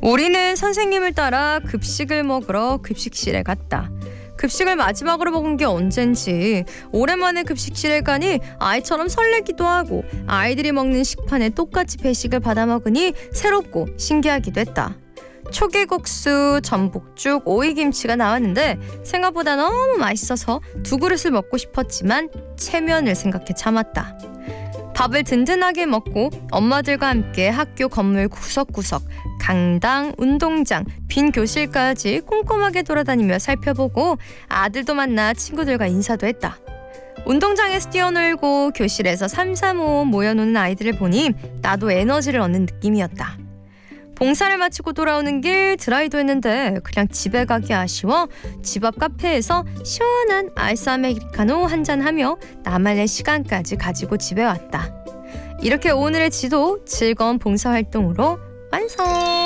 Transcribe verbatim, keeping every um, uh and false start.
우리는 선생님을 따라 급식을 먹으러 급식실에 갔다. 급식을 마지막으로 먹은 게 언젠지 오랜만에 급식실에 가니 아이처럼 설레기도 하고 아이들이 먹는 식판에 똑같이 배식을 받아 먹으니 새롭고 신기하기도 했다. 초계국수, 전복죽, 오이김치가 나왔는데 생각보다 너무 맛있어서 두 그릇을 먹고 싶었지만 체면을 생각해 참았다. 밥을 든든하게 먹고 엄마들과 함께 학교 건물 구석구석, 강당, 운동장, 빈 교실까지 꼼꼼하게 돌아다니며 살펴보고 아들도 만나 친구들과 인사도 했다. 운동장에서 뛰어놀고 교실에서 삼삼오오 모여노는 아이들을 보니 나도 에너지를 얻는 느낌이었다. 봉사를 마치고 돌아오는 길 드라이도 했는데 그냥 집에 가기 아쉬워 집 앞 카페에서 시원한 아이스 아메리카노 한잔하며 나만의 시간까지 가지고 집에 왔다. 이렇게 오늘의 지도 즐거운 봉사활동으로 완성!